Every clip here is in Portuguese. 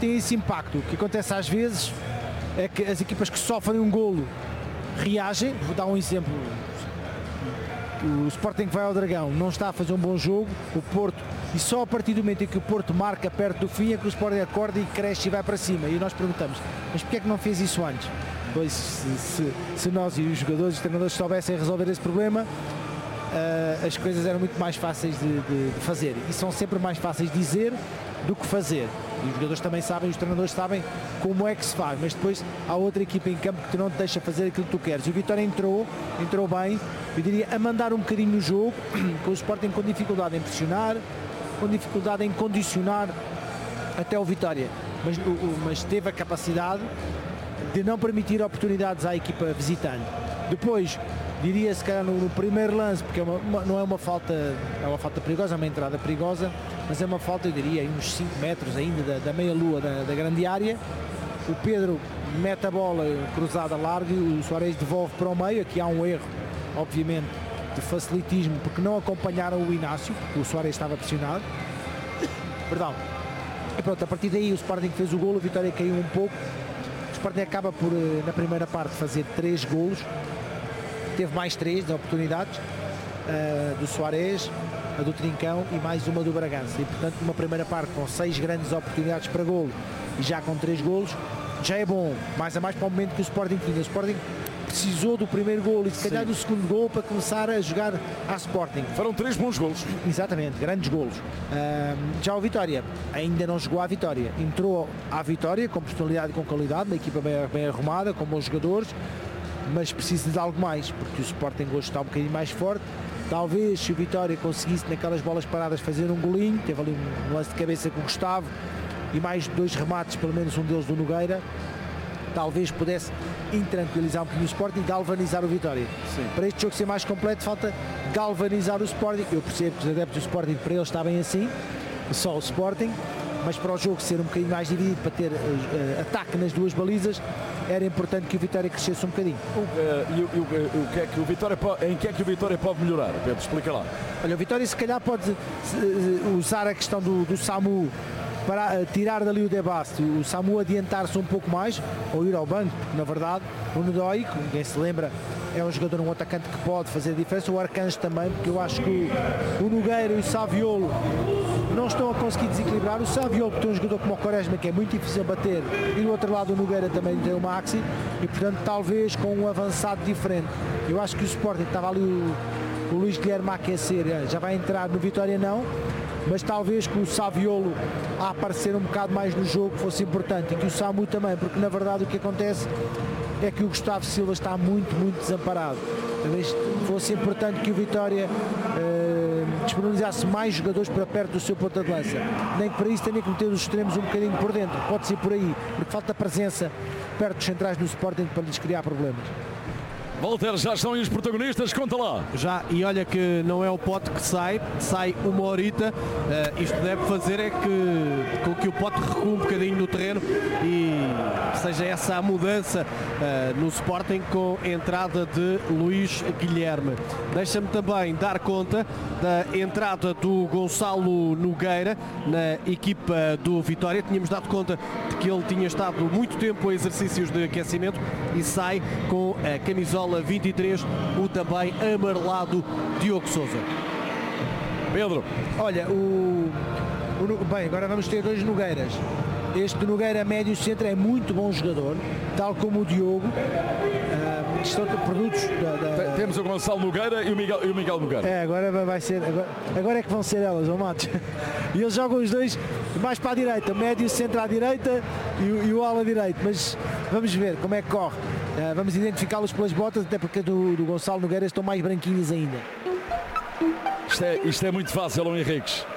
tem esse impacto. O que acontece às vezes é que as equipas que sofrem um golo reagem. Vou dar um exemplo. O Sporting vai ao Dragão, não está a fazer um bom jogo, o Porto, e só a partir do momento em que o Porto marca perto do fim é que o Sporting acorda e cresce e vai para cima. E nós perguntamos, mas porquê é que não fez isso antes? Pois se nós e os jogadores e os treinadores soubessem resolver esse problema, as coisas eram muito mais fáceis de fazer. E são sempre mais fáceis de dizer do que fazer. E os jogadores também sabem, os treinadores sabem como é que se faz, mas depois há outra equipa em campo que não te deixa fazer aquilo que tu queres. E o Vitória entrou bem, eu diria, a mandar um bocadinho no jogo, com o Sporting com dificuldade em pressionar, com dificuldade em condicionar até o Vitória, mas teve a capacidade de não permitir oportunidades à equipa visitante. Depois, diria se calhar no primeiro lance, porque não é uma falta, é uma falta perigosa, é uma entrada perigosa, mas é uma falta, eu diria, uns 5 metros ainda da meia-lua da grande área. O Pedro mete a bola cruzada larga e o Soares devolve para o meio. Aqui há um erro, obviamente, de facilitismo, porque não acompanharam o Inácio, porque o Soares estava pressionado. Perdão. E pronto, a partir daí o Sporting fez o golo, a Vitória caiu um pouco. O Sporting acaba por, na primeira parte, fazer 3 golos. Teve mais 3 oportunidades, do Soares, a do Trincão e mais uma do Bragança. E portanto, numa primeira parte com 6 grandes oportunidades para golo e já com 3 golos, já é bom, mais a mais para o momento que o Sporting tinha. O Sporting precisou do primeiro golo e se calhar do segundo golo para começar a jogar à Sporting. Foram 3 bons golos. Exatamente, grandes golos. Já o Vitória ainda não jogou à Vitória. Entrou à Vitória com personalidade e com qualidade, uma equipa bem arrumada, com bons jogadores, mas precisa de algo mais, porque o Sporting hoje está um bocadinho mais forte. Talvez se o Vitória conseguisse naquelas bolas paradas fazer um golinho, teve ali um lance de cabeça com o Gustavo e mais 2 remates, pelo menos um deles do Nogueira, talvez pudesse intranquilizar um bocadinho o Sporting e galvanizar o Vitória. Sim. Para este jogo ser mais completo falta galvanizar o Sporting. Eu percebo que os adeptos do Sporting para eles está bem assim, só o Sporting, mas para o jogo ser um bocadinho mais dividido, para ter ataque nas 2 balizas, era importante que o Vitória crescesse um bocadinho. O que é que o Vitória em que é que o Vitória pode melhorar? Pedro, explica lá. Olha, o Vitória se calhar pode usar a questão do Samu para tirar dali o debate, o Samu adiantar-se um pouco mais ou ir ao banco, porque na verdade o Nedói, que ninguém se lembra, é um jogador, um atacante que pode fazer a diferença, o Arcanjo também, porque eu acho que o Nogueira e o Saviolo não estão a conseguir desequilibrar. O Saviolo tem um jogador como o Quaresma que é muito difícil bater e do outro lado o Nogueira também tem o Maxi e portanto talvez com um avançado diferente. Eu acho que o Sporting estava ali o Luís Guilherme a aquecer, já vai entrar no Vitória não, mas talvez que o Saviolo a aparecer um bocado mais no jogo fosse importante e que o Samu também, porque na verdade o que acontece é que o Gustavo Silva está muito desamparado. Talvez fosse importante que o Vitória disponibilizasse mais jogadores para perto do seu ponta de lança, nem que para isso tenha que meter os extremos um bocadinho por dentro, pode ser por aí, porque falta presença perto dos centrais do Sporting para lhes criar problemas. Walter, já estão aí os protagonistas, conta lá. Já, e olha que não é o pote que sai uma horita. Isto deve fazer é com que o pote recue um bocadinho no terreno e seja essa a mudança no Sporting com a entrada de Luís Guilherme. Deixa-me também dar conta da entrada do Gonçalo Nogueira na equipa do Vitória. Tínhamos dado conta de que ele tinha estado muito tempo em exercícios de aquecimento e sai com a camisola 23, o também amarelado Diogo Sousa. Pedro. Olha, bem, agora vamos ter 2 Nogueiras. Este Nogueira médio centro é muito bom jogador, tal como o Diogo. São produtos Temos o Gonçalo Nogueira e o Miguel Nogueira. Agora vai ser. Agora é que vão ser elas, ou Matos. E eles jogam os 2 mais para a direita, médio centro à direita e o ala direito. Mas vamos ver como é que corre. Vamos identificá-los pelas botas, até porque do Gonçalo Nogueira estão mais branquinhos ainda. Isto é muito fácil, João Henriques.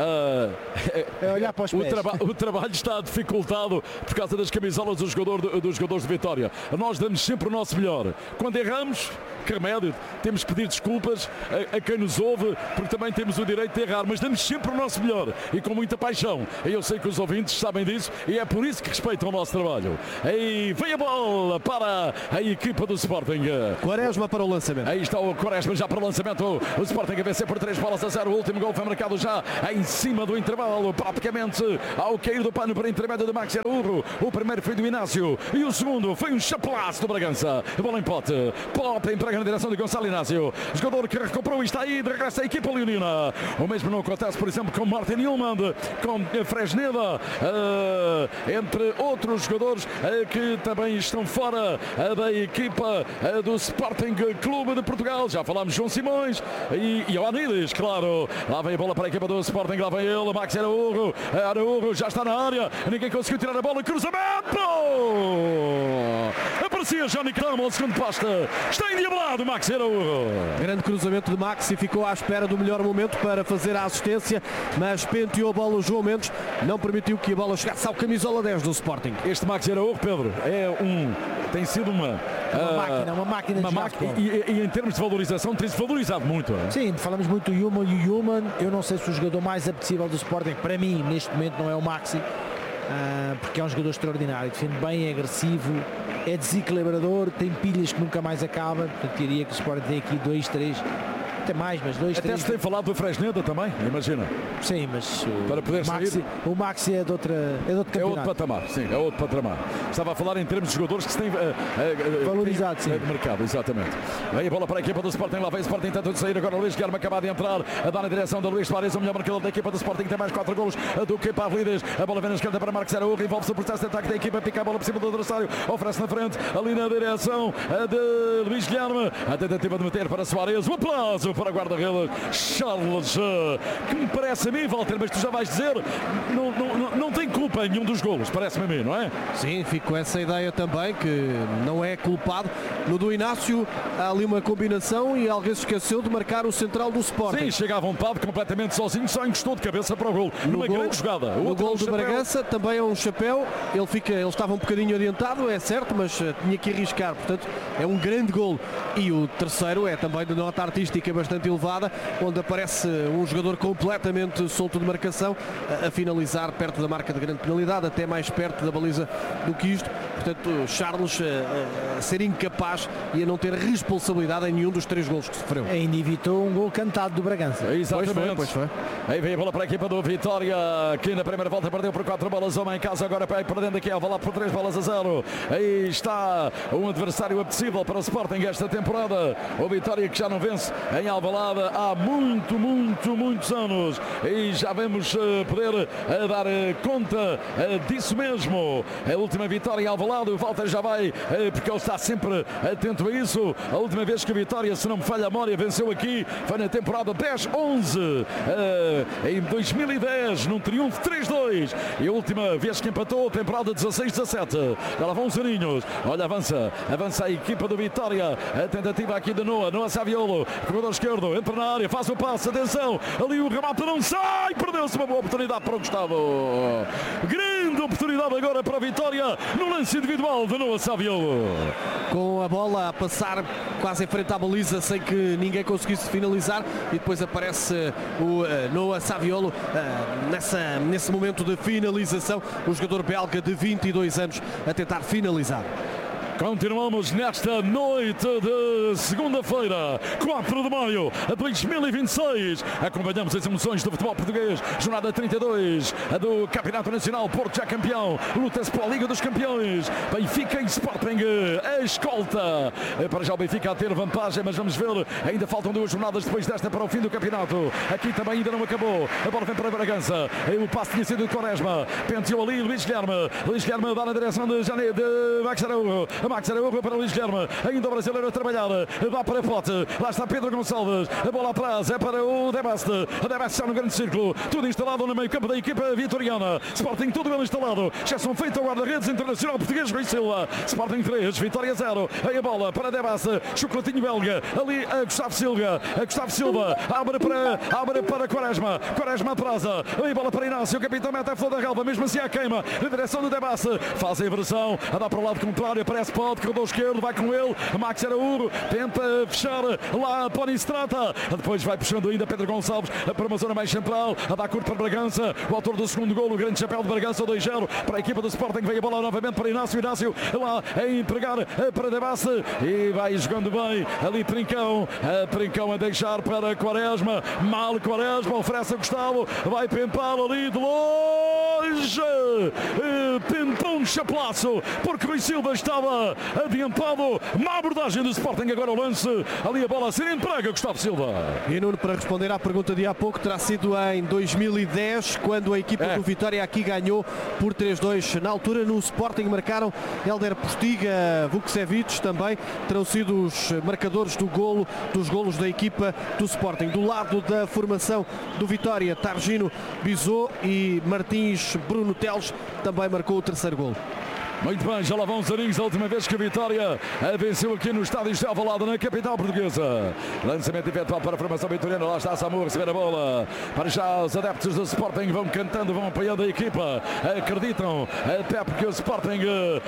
É olhar para os pés. O trabalho está dificultado por causa das camisolas dos jogadores de Vitória. Nós damos sempre o nosso melhor. Quando erramos, que remédio, temos que pedir desculpas a quem nos ouve, porque também temos o direito de errar, mas damos sempre o nosso melhor e com muita paixão. E eu sei que os ouvintes sabem disso e é por isso que respeitam o nosso trabalho. E vem a bola para a equipa do Sporting. Quaresma para o lançamento. Aí está o Quaresma já para o lançamento. O Sporting a vencer por 3-0. O último gol foi marcado já em em cima do intervalo, praticamente ao cair do pano para intermédio de Max Araújo. O primeiro foi do Inácio e o segundo foi um chapelaço do Bragança. Bola em Pote. Pote entrega na direção de Gonçalo Inácio. Jogador que recuperou e está aí de regresso à equipa leonina. O mesmo não acontece, por exemplo, com Martin Hillman, com Fresneda, entre outros jogadores que também estão fora da equipa do Sporting Clube de Portugal. Já falámos João Simões e Ioannidis, claro. Lá vem a bola para a equipa do Sporting, lá vem ele, Max Araújo. Araújo já está na área, ninguém conseguiu tirar a bola, cruzamento! Aparecia Johnny Cramo, segundo posta. Está endiablado Max Araújo. Grande cruzamento de Max e ficou à espera do melhor momento para fazer a assistência, mas penteou a bola o João Mendes, não permitiu que a bola chegasse ao camisola 10 do Sporting. Este Max Araújo, Pedro, tem sido uma máquina de máquina e em termos de valorização tem-se valorizado muito. Sim, falamos muito do Human. Eu não sei se o jogador mais apetecível do Sporting, para mim, neste momento, não é o Maxi, porque é um jogador extraordinário, defende bem, é agressivo, é desequilibrador, tem pilhas que nunca mais acaba. Portanto, diria que o Sporting tem aqui 2, 3, até mais, mas 2, 3. Até se tem falado do Fresneda também, imagina. Sim, mas para poder sair, o Maxi é de outro campeonato. É outro patamar, sim, é outro patamar. Estava a falar em termos de jogadores que se têm valorizado, sim. De mercado, exatamente. Vem a bola para a equipa do Sporting, lá vem o Sporting, tenta de sair, agora o Luís Guilherme acaba de entrar, a dar na direção da Luís Soares, o melhor marcador da equipa do Sporting, tem mais 4 golos do que Pavlidis. A bola vem na esquerda para Marcos Araújo, envolve-se o processo de ataque da equipa, pica a bola por cima do adversário, oferece na frente, ali na direção de Luís Guilherme, a tentativa de meter para Soares, o aplauso para a guarda-redes Charles, que me parece a mim, Walter, mas tu já vais dizer, não tem culpa em nenhum dos golos, parece-me a mim, não é? Sim, fico com essa ideia também, que não é culpado. No do Inácio há ali uma combinação e alguém se esqueceu de marcar o central do Sporting. Sim, chega à vontade, completamente sozinho, só encostou de cabeça para o gol. Numa grande jogada. O gol do Bragança também é um chapéu, ele estava um bocadinho adiantado, é certo, mas tinha que arriscar, portanto é um grande gol. E o terceiro é também de nota artística bastante elevada, onde aparece um jogador completamente solto de marcação a finalizar perto da marca de grande penalidade, até mais perto da baliza do que isto. Portanto, Charles a ser incapaz e a não ter responsabilidade em nenhum dos 3 golos que sofreu. Ainda evitou um gol cantado do Bragança. Exatamente. Pois foi. Aí vem a bola para a equipa do Vitória, que na primeira volta perdeu por 4 bolas, uma em casa, agora perdendo aqui ao Alvalade por 3-0. Aí está um adversário apetecível para o Sporting esta temporada. O Vitória que já não vence em Alvalade há muitos anos. E já vamos poder dar conta disso mesmo. A última vitória em Alvalade, o Walter já vai, porque ele está sempre atento a isso. A última vez que a Vitória, se não me falha a memória, venceu aqui foi na temporada 10-11, em 2010, num triunfo 3-2. E a última vez que empatou, temporada 16-17. Já lá vão os aninhos. Olha, avança a equipa do Vitória. A tentativa aqui de Noah Saviolo, corredor esquerdo, entra na área, faz o passe, atenção, ali o remate não sai, perdeu-se uma boa oportunidade para o Gustavo. Grande oportunidade agora para a Vitória no lance individual de Noah Saviolo. Com a bola a passar quase em frente à baliza sem que ninguém conseguisse finalizar, e depois aparece o Noah Saviolo nesse momento de finalização, o jogador belga de 22 anos a tentar finalizar. Continuamos nesta noite de segunda-feira, 4 de maio de 2026. Acompanhamos as emoções do futebol português. Jornada 32 do Campeonato Nacional. Porto já campeão. Luta-se pela Liga dos Campeões. Benfica e Sporting a escolta. Para já o Benfica a ter vantagem, mas vamos ver. Ainda faltam 2 jornadas depois desta para o fim do campeonato. Aqui também ainda não acabou. A bola vem para a Bragança. O passe tinha sido de Quaresma. Penteou ali Luís Guilherme. Luís Guilherme dá na direção de Max Araújo. Max Araújo para Luís Guilherme, ainda o brasileiro a trabalhar, dá para Pote, lá está Pedro Gonçalves, a bola atrás é para o Debast, a Debast está no grande círculo, tudo instalado no meio campo da equipa vitoriana. Sporting tudo bem instalado, já são feitos ao guarda-redes internacional português Rui Silva. Sporting 3, Vitória 0, aí a bola para Debast, chocolatinho belga, ali a Gustavo Silva, abre para Quaresma atrasa, aí a bola para Inácio, o capitão mete a flor da relva, mesmo assim a queima, na direção do Debast, faz a inversão, a dar para o lado contrário, aparece spot, corredor esquerdo, vai com ele, Max Araújo, tenta fechar lá Pony Strata, depois vai puxando ainda Pedro Gonçalves para uma zona mais central, a dar curto para Bragança, o autor do segundo golo, o grande chapéu de Bragança, 2-0 para a equipa do Sporting, vem a bola novamente para Inácio lá a entregar para Debasse e vai jogando bem ali Trincão a deixar para Quaresma, mal Quaresma, oferece a Gustavo, vai Pempal ali de longe, tentou um chapelaço porque Rui Silva estava adiantado, má abordagem do Sporting, agora o lance, ali a bola a ser entregue a Gustavo Silva. E Nuno, para responder à pergunta de há pouco, terá sido em 2010 quando a equipa do Vitória aqui ganhou por 3-2. Na altura no Sporting marcaram Hélder Postiga, Vukcevic também, terão sido os marcadores dos golos da equipa do Sporting. Do lado da formação do Vitória, Targino Bizot e Martins Bruno Teles também marcou o terceiro golo. Muito bem, já lá vão os aninhos, a última vez que a Vitória venceu aqui no estádio de Alvalade, na capital portuguesa. Lançamento efetuado para a formação vitoriana, lá está a Samu a receber a bola. Para já os adeptos do Sporting vão cantando, vão apoiando a equipa, acreditam, até porque o Sporting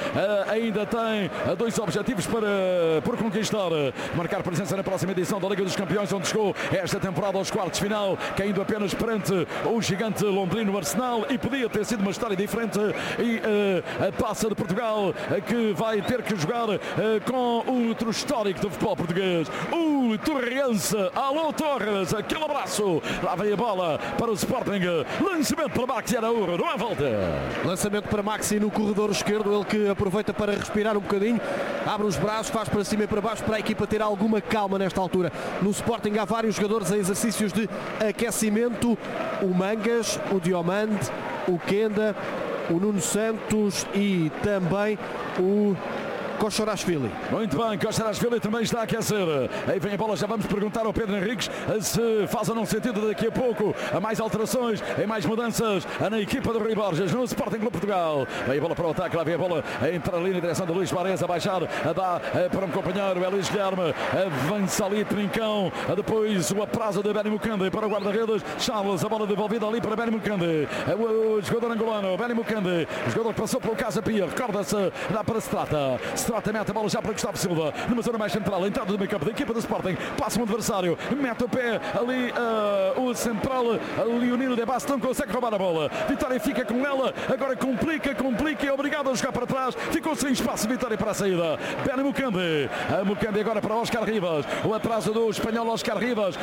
ainda tem dois objetivos por conquistar: marcar presença na próxima edição da Liga dos Campeões, onde chegou esta temporada aos quartos de final, caindo apenas perante o gigante londrino Arsenal, e podia ter sido uma história diferente, e passa de Portugal, que vai ter que jogar com outro histórico do futebol português, o Torrense. Alô Torres, aquele abraço, lá vem a bola para o Sporting, lançamento para Maxi Araújo, não há volta. Lançamento para Maxi no corredor esquerdo, ele que aproveita para respirar um bocadinho, abre os braços, faz para cima e para baixo para a equipa ter alguma calma nesta altura. No Sporting há vários jogadores em exercícios de aquecimento, o Mangas, o Diomande, o Kenda, o Nuno Santos e também o Kochorashvili. Muito bem, Kochorashvili também está a aquecer. Aí vem a bola, já vamos perguntar ao Pedro Henriques se faz ou não sentido daqui a pouco a mais alterações e mais mudanças na equipa do Rui Borges, no Sporting Clube Portugal. Vem a bola para o ataque, lá vem a bola, entra ali na direção de Luís Barés, a baixar, a dá para um companheiro, Elis Guilherme, avança ali Trincão, depois o aprazo de Benny Mukande para o guarda-redes, Charles, a bola devolvida ali para Benny Mukande, o jogador angolano, Benny Mukande, o jogador que passou pelo Casa Pia, recorda-se, dá para Strata, mete a bola já para Gustavo Silva, numa zona mais central, entrada do meio campo da equipa do Sporting, passa um adversário, mete o pé ali, o central, Leonino de Basso, não consegue roubar a bola, Vitória fica com ela, agora complica, é obrigado a jogar para trás, ficou sem espaço, Vitória para a saída, Benny Mukande, Mukande agora para Oscar Rivas, o atraso do espanhol Oscar Rivas,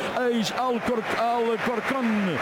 ex-Alcorcón,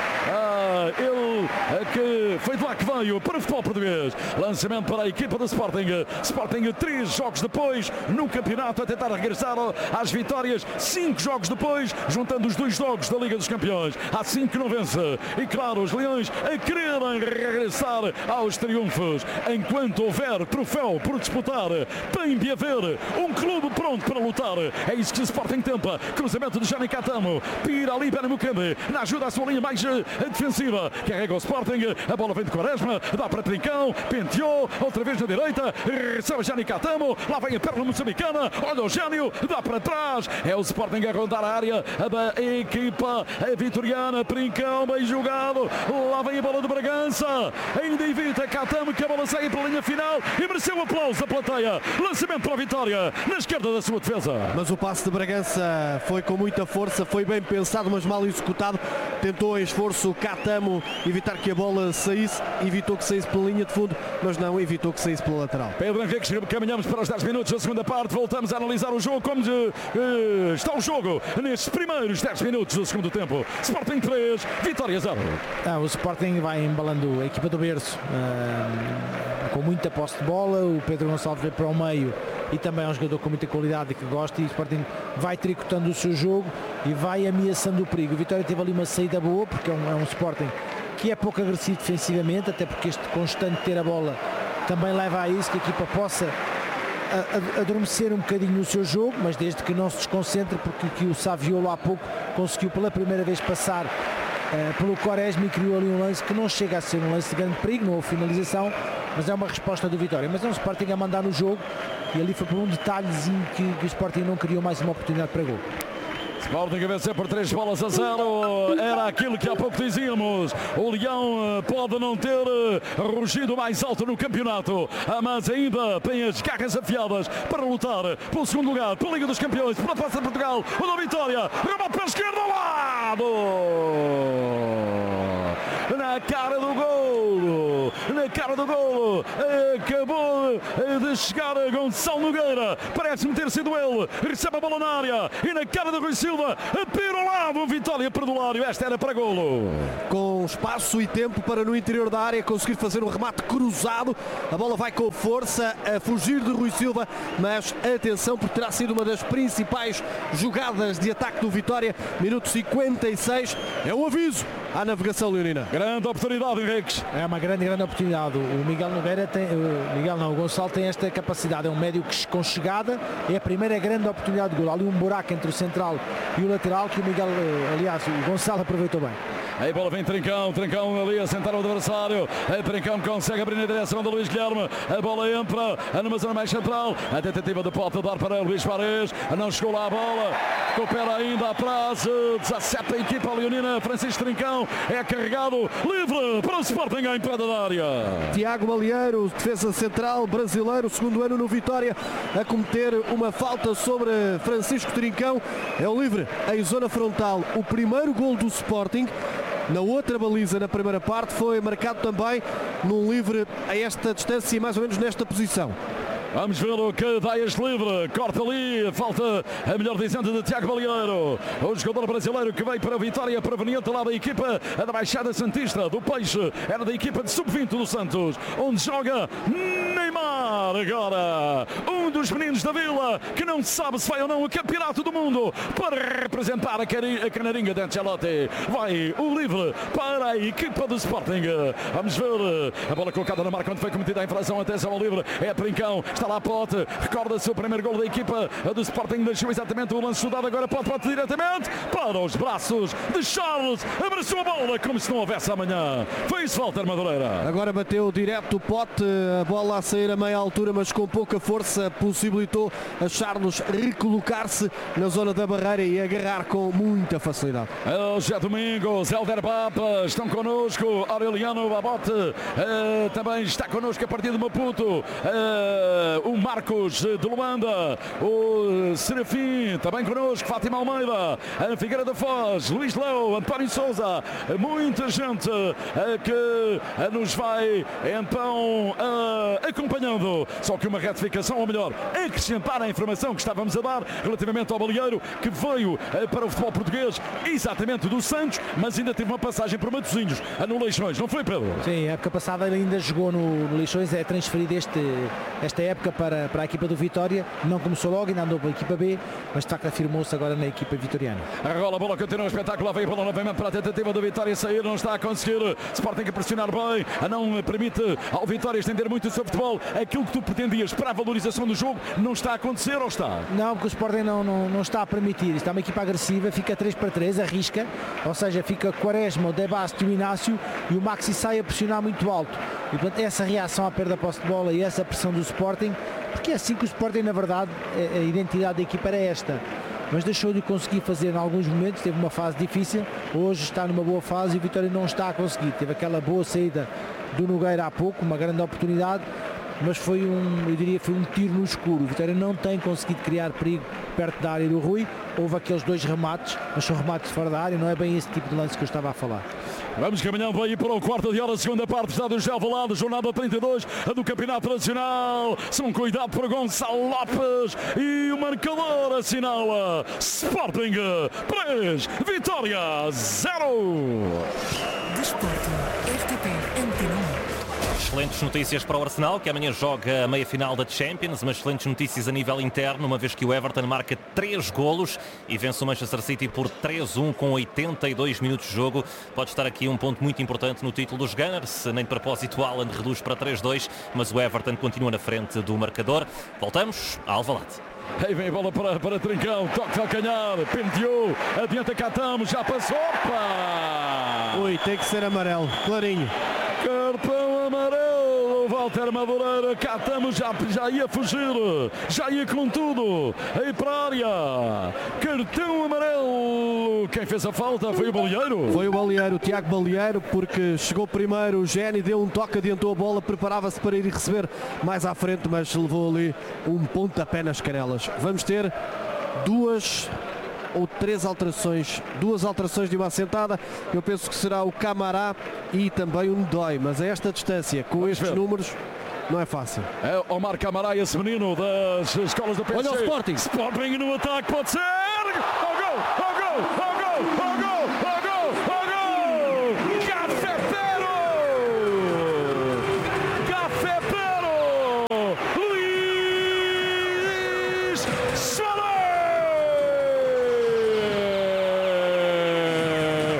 ele que foi de lá que veio para o futebol português, lançamento para a equipa do Sporting, 3 jogos depois no campeonato a tentar regressar às vitórias, 5 jogos depois, juntando os 2 jogos da Liga dos Campeões, há 5 que não vence, e claro, os Leões a quererem regressar aos triunfos, enquanto houver troféu por disputar, tem de haver um clube pronto para lutar, é isso que o Sporting tenta, cruzamento de Jani Catamo, pira ali Benny Mukande, na ajuda à sua linha mais defensiva, carrega o Sporting, a bola vem de Quaresma, dá para Trincão, penteou, outra vez na direita, recebe Jani Catamo, lá vem a perna moçambicana, olha o Gênio, dá para trás, é o Sporting a rondar a área da equipa vitoriana, Trincão, bem jogado, lá vem a bola de Bragança, ainda evita Catamo, que a bola segue pela linha final e mereceu o aplauso da plateia, lançamento para a Vitória, na esquerda da sua defesa. Mas o passe de Bragança foi com muita força, foi bem pensado, mas mal executado, tentou em esforço Catamo evitar que a bola saísse, evitou que saísse pela linha de fundo, mas não evitou que saísse pela lateral. Pedro Henriques, caminhamos para os 10 minutos da segunda parte, voltamos a analisar o jogo, como está o jogo nestes primeiros 10 minutos do segundo tempo. Sporting 3, Vitória 0. O Sporting vai embalando a equipa do berço, com muita posse de bola, o Pedro Gonçalves vai para o meio e também é um jogador com muita qualidade e que gosta, e o Sporting vai tricotando o seu jogo e vai ameaçando o perigo. O Vitória teve ali uma saída boa, porque é um Sporting que é pouco agressivo defensivamente, até porque este constante ter a bola também leva a isso, que a equipa possa adormecer um bocadinho no seu jogo, mas desde que não se desconcentre, porque aqui o Saviolo há pouco conseguiu pela primeira vez passar pelo Quaresma e criou ali um lance que não chega a ser um lance de grande perigo, não houve finalização, mas é uma resposta do Vitória. Mas é um Sporting a mandar no jogo, e ali foi por um detalhezinho que o Sporting não criou mais uma oportunidade para gol. Sporting a vencer por 3-0. Era aquilo que há pouco dizíamos. O Leão pode não ter rugido mais alto no campeonato, mas ainda tem as garras afiadas para lutar pelo segundo lugar, pela Liga dos Campeões, pela Taça de Portugal. O da Vitória, remate para a esquerda, ao lado! Na cara do golo, na cara do golo, acabou de chegar Gonçalo Nogueira, parece-me ter sido ele, recebe a bola na área e na cara do Rui Silva, para o lado, Vitória Perdulário, esta era para golo. Com espaço e tempo para no interior da área conseguir fazer um remate cruzado, a bola vai com força a fugir de Rui Silva, mas atenção porque terá sido uma das principais jogadas de ataque do Vitória, minuto 56, é um aviso à navegação leonina. Grande oportunidade, Henriques. É uma grande oportunidade. O Miguel Nogueira tem, o Gonçalo tem esta capacidade, é um médio que com chegada é a primeira grande oportunidade de gol. Há ali um buraco entre o central e o lateral que o Miguel, aliás, o Gonçalo aproveitou bem. Aí a bola vem Trincão ali a sentar o adversário. Trincão consegue abrir na direção de Luís Guilherme. A bola entra numa zona mais central. A tentativa de Pote dar para Luís Fares. Não chegou lá a bola. Recupera ainda atrás. 17 a equipa leonina. Francisco Trincão é carregado. Livre para o Sporting à entrada da área. Tiago Malheiro, defesa central brasileiro, segundo ano no Vitória, a cometer uma falta sobre Francisco Trincão. É o livre em zona frontal. O primeiro gol do Sporting na outra baliza na primeira parte foi marcado também num livre a esta distância e mais ou menos nesta posição. Vamos ver o que dá este livre. Corta ali, falta a melhor dizendo de Tiago Balieiro. O jogador brasileiro que veio para a Vitória, proveniente lá da equipa da Baixada Santista, do Peixe. Era da equipa de sub-20 do Santos, onde joga Neymar agora. Um dos meninos da Vila, que não sabe se vai ou não o campeonato do mundo para representar a Canarinha de Ancelotti. Vai o livre para a equipa do Sporting. Vamos ver a bola colocada na marca onde foi cometida a infração. Atenção ao livre, é Trincão. Está lá Pote, recorda-se o primeiro gol da equipa do Sporting, deixou exatamente o lance estudado, agora Pote diretamente para os braços de Charles, abraçou a bola como se não houvesse amanhã. Foi isso, Walter Madureira. Agora bateu direto o Pote, a bola a sair a meia altura, mas com pouca força, possibilitou a Charles recolocar-se na zona da barreira e agarrar com muita facilidade. José Domingos, Helder Papa, estão connosco, Aureliano Babote, também está connosco a partir de Maputo, o Marcos de Luanda, o Serafim, também connosco, Fátima Almeida, a Figueira da Foz, Luís Leu, António Souza, muita gente que nos vai então acompanhando. Só que uma retificação, ou melhor, acrescentar a informação que estávamos a dar relativamente ao Balieiro, que veio para o futebol português exatamente do Santos, mas ainda teve uma passagem por Matosinhos, no Leixões, não foi, Pedro? Sim, a época passada ele ainda jogou no Leixões, é transferido esta época para a equipa do Vitória, não começou logo, ainda andou para a equipa B, mas de facto afirmou-se agora na equipa vitoriana. A bola continua o espetáculo, vem a bola novamente para a tentativa do Vitória sair, não está a conseguir, Sporting a pressionar bem, não permite ao Vitória estender muito o seu futebol, aquilo que tu pretendias para a valorização do jogo não está a acontecer ou está? Não, porque o Sporting não está a permitir, está uma equipa agressiva, fica 3-3, arrisca, ou seja, fica Quaresma, o Debasto e o Inácio e o Maxi sai a pressionar muito alto. E portanto essa reação à perda de posse de bola e essa pressão do Sporting, porque é assim que o Sporting, na verdade, a identidade da equipa era esta, mas deixou de conseguir fazer em alguns momentos, teve uma fase difícil, hoje está numa boa fase e o Vitória não está a conseguir, teve aquela boa saída do Nogueira há pouco, uma grande oportunidade, mas foi um tiro no escuro. O Vitória não tem conseguido criar perigo perto da área do Rui, houve aqueles dois remates, mas são remates fora da área, não é bem esse tipo de lance que eu estava a falar. Vamos caminhando aí para o quarto de hora, segunda parte, estado de Alvalade, jornada 32 do Campeonato Nacional. São cuidado por Gonçalo Lopes e o marcador assinala Sporting 3, Vitória 0. Desporto, RTP Antena 1. Excelentes notícias para o Arsenal, que amanhã joga a meia-final da Champions, mas excelentes notícias a nível interno, uma vez que o Everton marca 3 golos e vence o Manchester City por 3-1 com 82 minutos de jogo. Pode estar aqui um ponto muito importante no título dos Gunners, nem de propósito o Haaland reduz para 3-2, mas o Everton continua na frente do marcador. Voltamos a Alvalade. Aí vem a bola para Trincão, toque de calcanhar, penteou, adianta cá estamos, já passou, opa! Ui, tem que ser amarelo, clarinho. Cartão amarelo, Walter Madureira, cá estamos, já ia fugir, já ia com tudo, aí para a área, cartão amarelo, quem fez a falta foi o Baleeiro. Foi o Baleeiro, o Tiago Baleeiro, porque chegou primeiro, o Géni deu um toque, adiantou a bola, preparava-se para ir receber mais à frente, mas levou ali um pontapé nas canelas. Vamos ter duas alterações de uma assentada. Eu penso que será o Camará e também o Ndói, mas a esta distância, com estes números, não é fácil. É Omar Camará, esse menino das escolas do PSG. Olha o Sporting. Sporting no ataque, pode ser. Ao gol, ao gol, ao gol, ao gol, ao gol, ao gol. Cafetero! Cafetero! Luís Soares!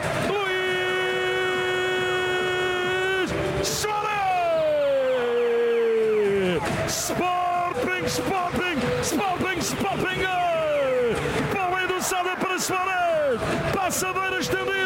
Luís Soares! Sporting, Sporting, Sporting, Sporting! Bola endossada para Soares! Passadeira estendida!